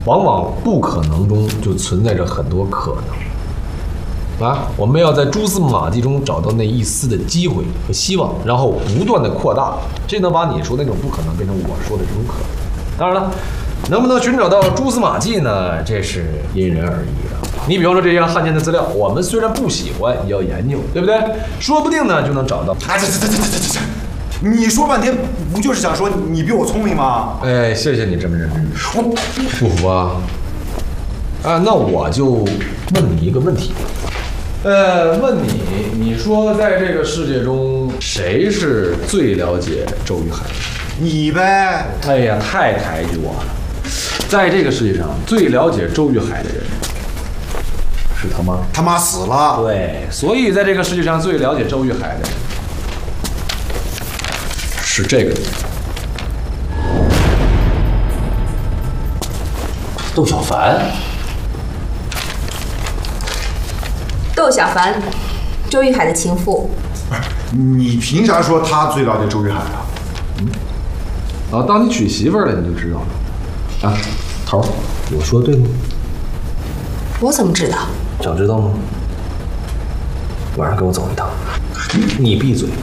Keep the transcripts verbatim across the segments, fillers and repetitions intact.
往往不可能中就存在着很多可能。啊，我们要在蛛丝马迹中找到那一丝的机会和希望，然后不断的扩大，这能把你说那种不可能变成我说的这种可能。当然了，能不能寻找到蛛丝马迹呢？这是因人而异的。你比方说这些汉奸的资料，我们虽然不喜欢，也要研究，对不对？说不定呢就能找到。 哎，这这这这这这这，你说半天不就是想说你比我聪明吗？ 哎，谢谢你这么认真。 我不服啊？啊，那我就问你一个问题。呃，问你，你说在这个世界中，谁是最了解周玉海的？ 你呗。 哎呀，太抬举我了。在这个世界上，最了解周玉海的人是他妈。 他妈死了。 对，所以在这个世界上最了解周玉海的人是这个人。窦小凡。 窦小凡，周玉海的情妇。 你凭啥说他最了解周玉海啊？ 嗯，啊，当你娶媳妇儿了，你就知道了。啊，头儿，我说对吗？ 我怎么知道？ 想知道吗？晚上跟我走一趟。你闭嘴。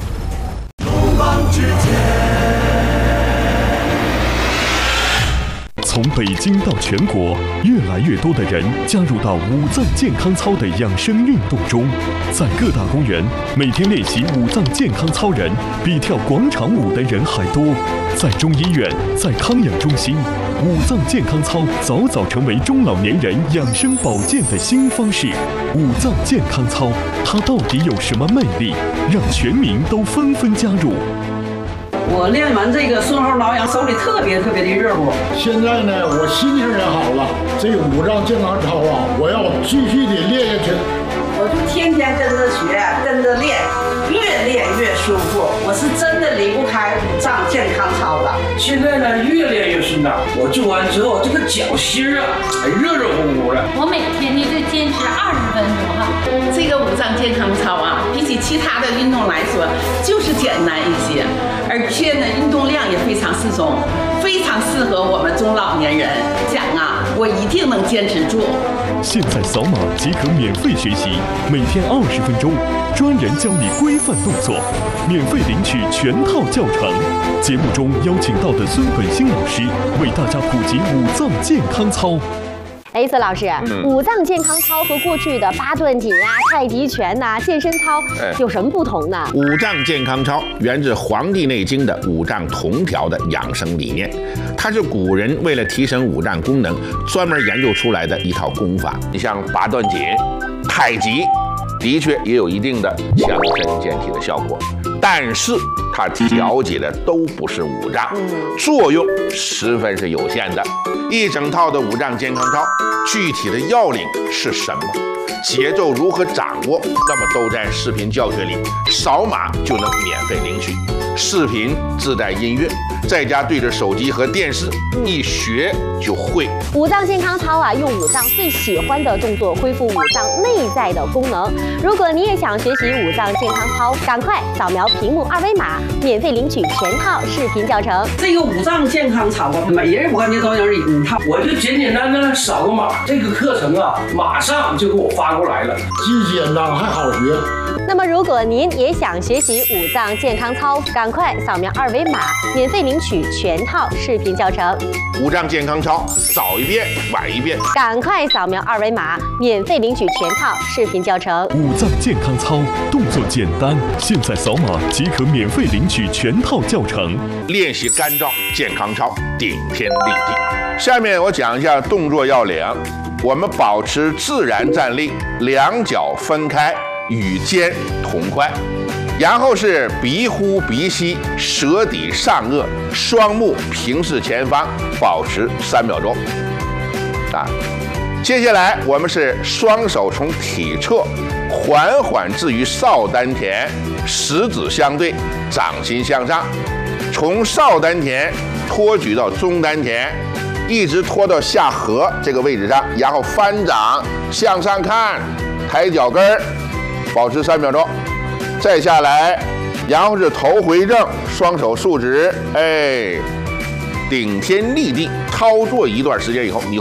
从北京到全国，越来越多的人加入到五脏健康操的养生运动中。在各大公园，每天练习五脏健康操人比跳广场舞的人还多。在中医院，在康养中心，五脏健康操早早成为中老年人养生保健的新方式。五脏健康操，它到底有什么魅力，让全民都纷纷加入？ 我练完这个顺后挠痒，手里特别特别的热乎。 现在呢，我心情也好了。这个五脏健康操啊，我要继续的练下去。 我就天天跟着学，跟着练，越练越舒服。我是真的离不开五脏健康操的。 现在呢，越练越顺当。我做完之后，这个脚心啊，还热热乎乎的。 我每天呢就坚持二十分钟哈。 这个五脏健康操啊，比起其他的运动来说，就是简单一些。而且呢，运动量也非常适中，非常适合我们中老年人。想啊，我一定能坚持住。 现在扫码即可免费学习，每天二十分钟，专人教你规范动作，免费领取全套教程。节目中邀请到的孙本兴老师为大家普及五脏健康操。 哎，孙老师，嗯、五脏健康操和过去的八段锦啊、太极拳呐、啊、健身操有什么不同呢？ 五脏健康操源自《黄帝内经》的五脏同调的养生理念，它是古人为了提升五脏功能专门研究出来的一套功法。你像八段锦、太极，的确也有一定的强身健体的效果，但是它调节的都不是五脏，作用十分是有限的。一整套的五脏健康操，具体的要领是什么？节奏如何掌握？那么都在视频教学里，扫码就能免费领取。视频自带音乐，在家对着手机和电视，一学就会。 五脏健康操啊，用五脏最喜欢的动作恢复五脏内在的功能。如果你也想学习五脏健康操，赶快扫描屏幕二维码，免费领取全套视频教程。 这个五脏健康操啊，每人我感觉都有一套。 我就简简单单扫个码，这个课程啊，马上就给我发过来了， 既简单还好学。 那么，如果您也想学习五脏健康操，赶快扫描二维码，免费领取全套视频教程。 五脏健康操，早一遍晚一遍， 赶快扫描二维码，免费领取全套视频教程。 五脏健康操动作简单，现在扫码即可免费领取全套教程。 练习干燥健康操，顶天立地。下面我讲一下动作要领。我们保持自然站立，两脚分开，与肩同宽，然后是鼻呼鼻吸，舌抵上颚，双目平视前方，保持三秒钟。啊，接下来我们是双手从体侧缓缓置于少丹田，食指相对，掌心向上，从少丹田托举到中丹田。一直拖到下颌这个位置上，然后翻掌向上看，抬脚跟儿，保持三秒钟，再下来，然后是头回正，双手竖直，哎， 顶天立地操作一段时间以后，你